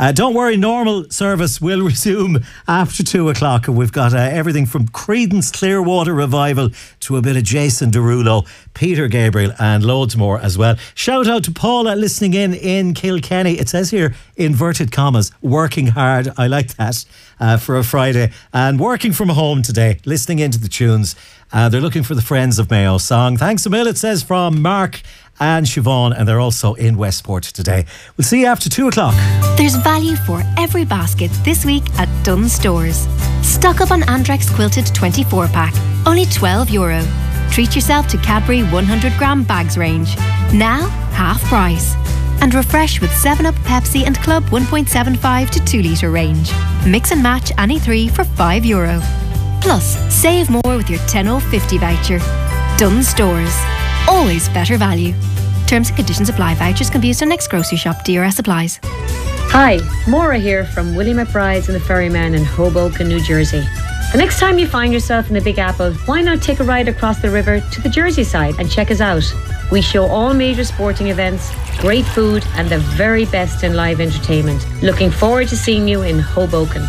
Don't worry, normal service will resume after 2 o'clock. We've got everything from Creedence Clearwater Revival to a bit of Jason Derulo, Peter Gabriel and loads more as well. Shout out to Paula listening in Kilkenny. It says here, inverted commas, working hard. I like that for a Friday. And working from home today, listening into the tunes. They're looking for the Friends of Mayo song. Thanks a million, it says from Mark and Siobhan, and they're also in Westport today. We'll see you after 2 o'clock. There's value for every basket this week at Dunnes Stores. Stock up on Andrex Quilted 24-pack, only €12. Treat yourself to Cadbury 100-gram bags range, now half price. And refresh with 7up, Pepsi and Club 1.75 to 2 litre range. Mix and match any three for €5. Plus, save more with your 10.50 voucher. Dunnes Stores. Always better value. Terms and conditions apply. Vouchers can be used on next grocery shop. DRS applies. Hi, Maura here from Willie McBride's and the Ferryman in Hoboken, New Jersey. The next time you find yourself in the Big Apple, why not take a ride across the river to the Jersey side and check us out? We show all major sporting events, great food and the very best in live entertainment. Looking forward to seeing you in Hoboken.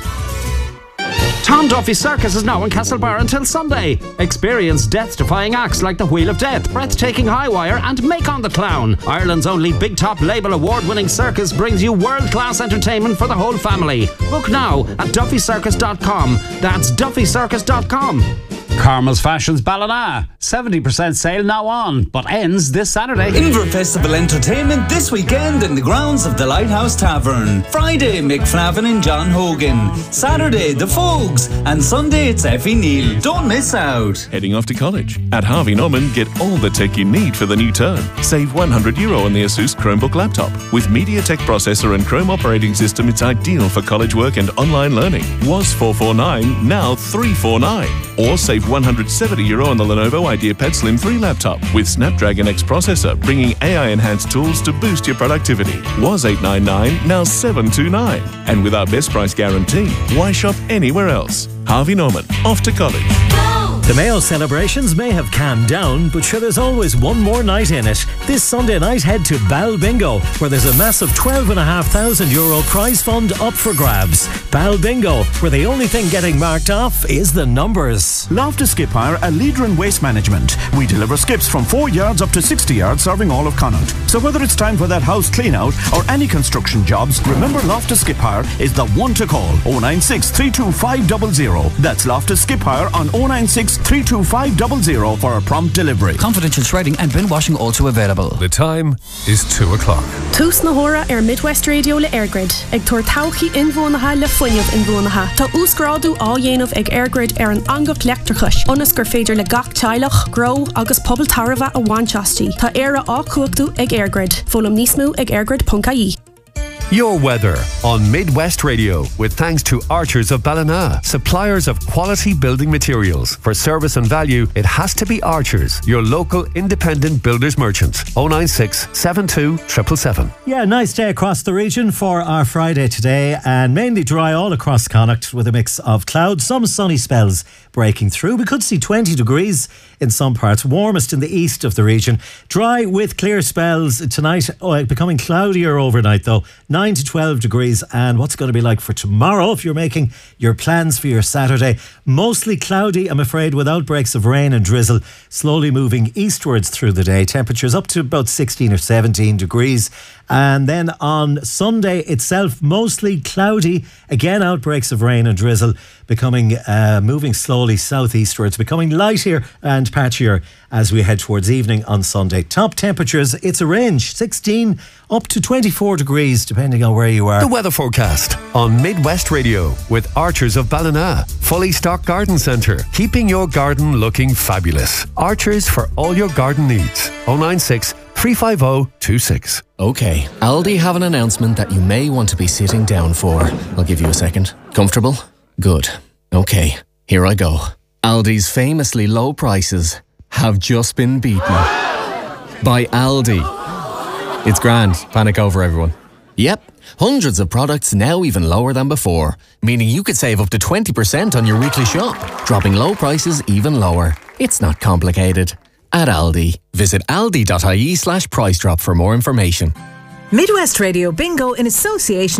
Tom Duffy Circus is now in Castlebar until Sunday. Experience death-defying acts like the Wheel of Death, breathtaking High Wire and Macon the Clown. Ireland's only Big Top Label award-winning circus brings you world-class entertainment for the whole family. Book now at duffycircus.com. That's duffycircus.com. Karma's Fashions Ballina. 70% sale now on, but ends this Saturday. Inverfestival entertainment this weekend in the grounds of the Lighthouse Tavern. Friday, Mick Flavin and John Hogan. Saturday, The Fogues. And Sunday, it's Effie Neal. Don't miss out. Heading off to college? At Harvey Norman, get all the tech you need for the new term. Save €100 on the Asus Chromebook laptop. With MediaTek processor and Chrome operating system, it's ideal for college work and online learning. Was $449, now $349. Or save €170 on the Lenovo IdeaPad Slim 3 laptop with Snapdragon X processor, bringing AI-enhanced tools to boost your productivity. Was $899, now $729. And with our best price guarantee, why shop anywhere else? Harvey Norman, off to college. The Mayo celebrations may have calmed down, but sure, there's always one more night in it. This Sunday night, head to Bal Bingo, where there's a massive €12,500 prize fund up for grabs. Bal Bingo, where the only thing getting marked off is the numbers. Loftus Skip Hire, a leader in waste management. We deliver skips from 4 yards up to 60 yards, serving all of Connaught. So whether it's time for that house clean out or any construction jobs, remember Loftus Skip Hire is the one to call. 096 325 00. That's Loftus Skip Hire on 096 325 00 for a prompt delivery. Confidential shredding and bin washing also available. The time is 2 o'clock. Tús na hora Midwest Radio le Airgrid. Ag tuair tauchi inbhuanacha le foiineamh inbhuanacha. Tá úscrádu á dhéanamh ag Airgrid an angach leachtarchais. Onas gur féidir le gach teilech, grow agus pobl tarva a bhainteastí. Tá éire á cuachtaú ag Airgrid. Fólam níos mó ag airgrid.ie. Your weather on Midwest Radio with thanks to Archers of Ballina, suppliers of quality building materials. For service and value, it has to be Archers, your local independent builders merchant. 096 72 777. Yeah, nice day across the region for our Friday today, and mainly dry all across Connacht with a mix of clouds, some sunny spells breaking through. We could see 20 degrees in some parts, warmest in the east of the region. Dry with clear spells tonight, becoming cloudier overnight though. 9 to 12 degrees. And what's it going to be like for tomorrow if you're making your plans for your Saturday? Mostly cloudy, I'm afraid, with outbreaks of rain and drizzle, slowly moving eastwards through the day. Temperatures up to about 16 or 17 degrees. And then on Sunday itself, mostly cloudy. Again, outbreaks of rain and drizzle, becoming moving slowly southeastwards, becoming lighter and patchier as we head towards evening on Sunday. Top temperatures, it's a range, 16 up to 24 degrees, depending on where you are. The weather forecast on Midwest Radio with Archers of Ballina, fully stocked garden centre, keeping your garden looking fabulous. Archers for all your garden needs. 096 350 26. Okay, Aldi have an announcement that you may want to be sitting down for. I'll give you a second. Comfortable? Good. Okay, here I go. Aldi's famously low prices have just been beaten by Aldi. It's grand. Panic over, everyone. Yep, hundreds of products now even lower than before, meaning you could save up to 20% on your weekly shop, dropping low prices even lower. It's not complicated. At Aldi, visit aldi.ie/price drop for more information. Midwest Radio Bingo in association